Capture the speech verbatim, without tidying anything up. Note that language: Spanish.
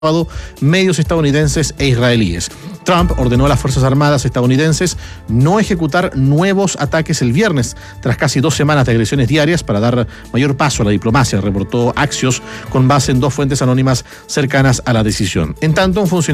medios estadounidenses e israelíes. Trump ordenó a las Fuerzas Armadas estadounidenses no ejecutar nuevos ataques el viernes, tras casi dos semanas de agresiones diarias para dar mayor paso a la diplomacia, reportó Axios con base en dos fuentes anónimas cercanas a la decisión. En tanto, un funcionario